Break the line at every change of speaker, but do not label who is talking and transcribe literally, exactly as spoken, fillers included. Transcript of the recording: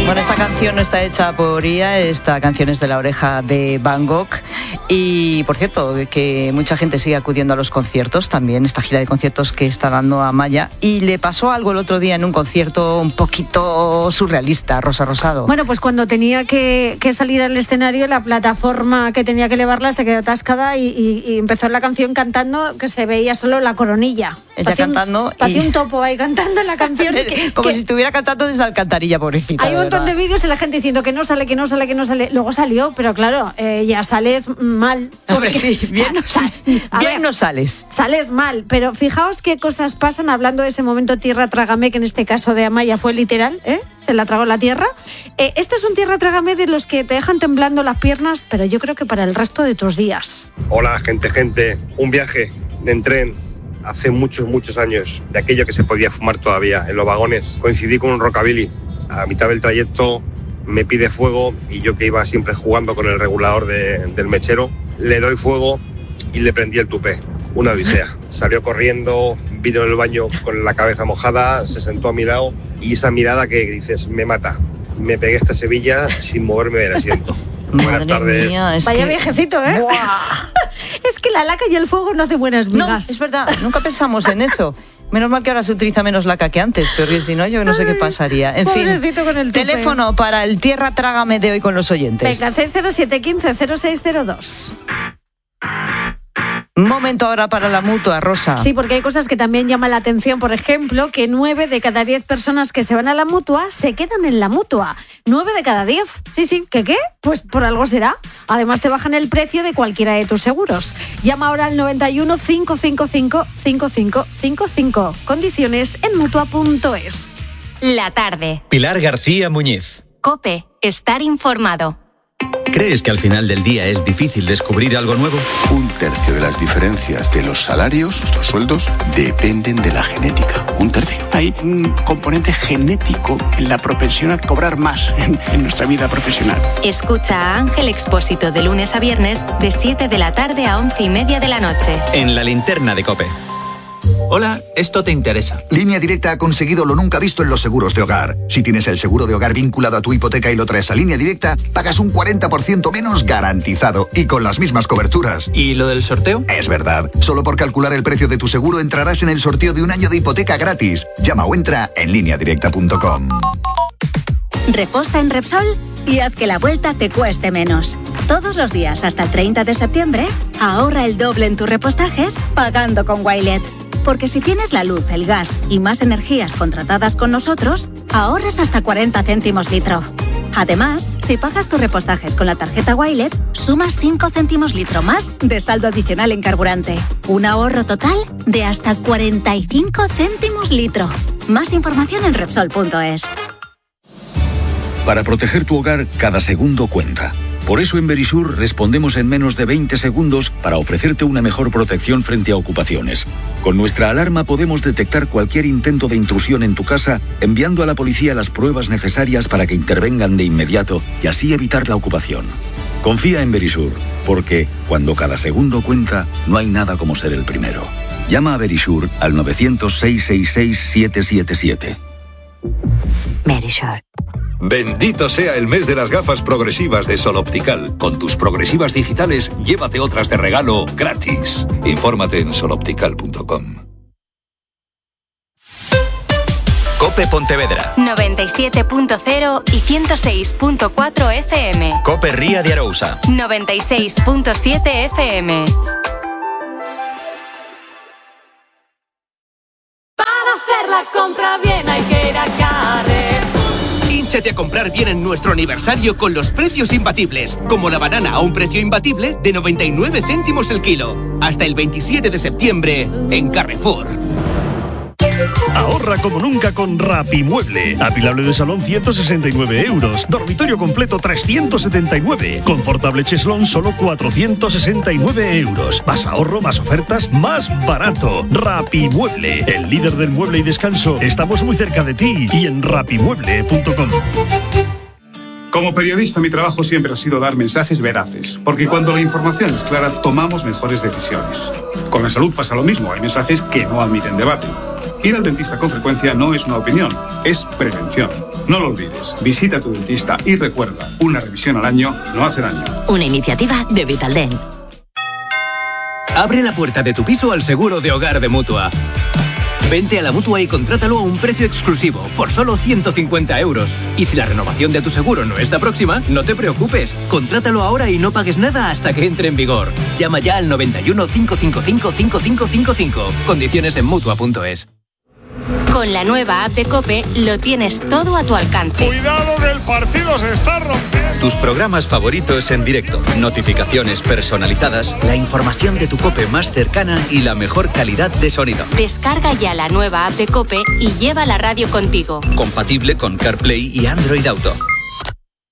Bueno, esta canción no está hecha por I A, esta canción es de La Oreja de Van Gogh. Y, por cierto, que mucha gente sigue acudiendo a los conciertos, también esta gira de conciertos que está dando Amaya. Y le pasó algo el otro día en un concierto un poquito surrealista, Rosa Rosado.
Bueno, pues cuando tenía que, que salir al escenario, la plataforma que tenía que elevarla se quedó atascada y, y, y empezó la canción cantando que se veía solo la coronilla.
Ella
Hacía
cantando.
Un, y... Hacía un topo ahí cantando la canción. que,
Como
que...
si estuviera cantando desde Alcantarilla, pobrecita.
Hay un montón de vídeos y la gente diciendo que no sale, que no sale, que no sale. Luego salió, pero claro, eh, ya sales mal.
Hombre, sí, bien, no, sal, bien ver, no sales.
Sales mal, pero fijaos qué cosas pasan hablando de ese momento tierra trágame, que en este caso de Amaya fue literal, ¿eh? Se la tragó la tierra. Eh, este es un tierra trágame de los que te dejan temblando las piernas, pero yo creo que para el resto de tus días.
Hola, gente, gente. Un viaje en tren hace muchos, muchos años, de aquello que se podía fumar todavía en los vagones. Coincidí con un rockabilly. A mitad del trayecto me pide fuego y yo, que iba siempre jugando con el regulador de, del mechero, le doy fuego y le prendí el tupé. Una odisea. Salió corriendo, vino en el baño con la cabeza mojada, se sentó a mi lado y esa mirada que dices, me mata. Me pegué esta Sevilla sin moverme del asiento. Buenas tardes.
Mía, es Vaya que... viejecito, ¿eh? Es que la laca y el fuego no hace buenas migas.
No, es verdad, nunca pensamos en eso. Menos mal que ahora se utiliza menos laca que antes, pero si no, yo no sé qué pasaría. En fin,
con el
teléfono para el Tierra Trágame de hoy con los oyentes.
Venga, seis cero siete, quince, cero seis cero dos.
Momento ahora para la mutua, Rosa.
Sí, porque hay cosas que también llaman la atención. Por ejemplo, que nueve de cada diez personas que se van a la mutua se quedan en la mutua. Nueve de cada diez. Sí, sí. ¿Qué qué? Pues por algo será. Además, te bajan el precio de cualquiera de tus seguros. Llama ahora al noventa y uno, cinco cinco cinco, cinco cinco cinco cinco. Condiciones en mutua punto es.
La tarde.
Pilar García Muñiz.
COPE. Estar informado.
¿Crees que al final del día es difícil descubrir algo nuevo?
Un tercio de las diferencias de los salarios, nuestros sueldos, dependen de la genética. Un tercio.
Hay un componente genético en la propensión a cobrar más en, en nuestra vida profesional.
Escucha a Ángel Expósito de lunes a viernes de siete de la tarde a once y media de la noche.
En la linterna de COPE.
Hola, esto te interesa.
Línea Directa ha conseguido lo nunca visto en los seguros de hogar. Si tienes el seguro de hogar vinculado a tu hipoteca y lo traes a Línea Directa, pagas un cuarenta por ciento menos garantizado y con las mismas coberturas.
¿Y lo del sorteo?
Es verdad. Solo por calcular el precio de tu seguro entrarás en el sorteo de un año de hipoteca gratis. Llama o entra en línea directa punto com.
Reposta en Repsol y haz que la vuelta te cueste menos. Todos los días hasta el treinta de septiembre, ahorra el doble en tus repostajes pagando con Wilet. Porque si tienes la luz, el gas y más energías contratadas con nosotros, ahorras hasta cuarenta céntimos litro. Además, si pagas tus repostajes con la tarjeta Wilet, sumas cinco céntimos litro más de saldo adicional en carburante. Un ahorro total de hasta cuarenta y cinco céntimos litro. Más información en Repsol punto es.
Para proteger tu hogar, cada segundo cuenta. Por eso en Verisur respondemos en menos de veinte segundos para ofrecerte una mejor protección frente a ocupaciones. Con nuestra alarma podemos detectar cualquier intento de intrusión en tu casa, enviando a la policía las pruebas necesarias para que intervengan de inmediato y así evitar la ocupación. Confía en Verisur, porque cuando cada segundo cuenta, no hay nada como ser el primero. Llama a Verisur al nueve cero cero, seis seis seis, siete siete siete.
Verisur.
Bendito sea el mes de las gafas progresivas de Sol Optical. Con tus progresivas digitales, llévate otras de regalo gratis. Infórmate en sol optical punto com.
COPE Pontevedra.
noventa y siete punto cero y ciento seis punto cuatro F M.
COPE Ría de Arousa.
noventa y seis punto siete F M.
Para hacer la compra bien hay que ir a Carrefour.
Hínchate a comprar bien en nuestro aniversario con los precios imbatibles, como la banana a un precio imbatible de noventa y nueve céntimos el kilo. Hasta el veintisiete de septiembre en Carrefour.
Ahorra como nunca con Rapimueble. Apilable de salón ciento sesenta y nueve euros. Dormitorio completo trescientos setenta y nueve. Confortable cheslón solo cuatrocientos sesenta y nueve euros. Más ahorro, más ofertas, más barato. Rapimueble, el líder del mueble y descanso. Estamos muy cerca de ti y en rapimueble punto com.
Como periodista, mi trabajo siempre ha sido dar mensajes veraces, porque cuando la información es clara, tomamos mejores decisiones. Con la salud pasa lo mismo, hay mensajes que no admiten debate. Ir al dentista con frecuencia no es una opinión, es prevención. No lo olvides, visita a tu dentista y recuerda, una revisión al año no hace daño.
Una iniciativa de Vitaldent.
Abre la puerta de tu piso al seguro de hogar de Mutua. Vente a la Mutua y contrátalo a un precio exclusivo, por solo ciento cincuenta euros. Y si la renovación de tu seguro no está próxima, no te preocupes. Contrátalo ahora y no pagues nada hasta que entre en vigor. Llama ya al noventa y uno, cinco cinco cinco, cinco cinco cinco cinco. Condiciones en Mutua punto es.
Con la nueva app de COPE lo tienes todo a tu alcance.
¡Cuidado que el partido se está rompiendo!
Tus programas favoritos en directo, notificaciones personalizadas, la información de tu COPE más cercana y la mejor calidad de sonido.
Descarga ya la nueva app de COPE y lleva la radio contigo.
Compatible con CarPlay y Android Auto.